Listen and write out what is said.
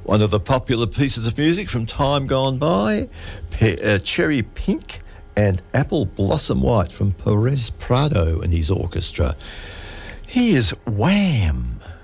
One of the popular pieces of music from time gone by, Cherry Pink and Apple Blossom White from Perez Prado and his orchestra. Here's Wham!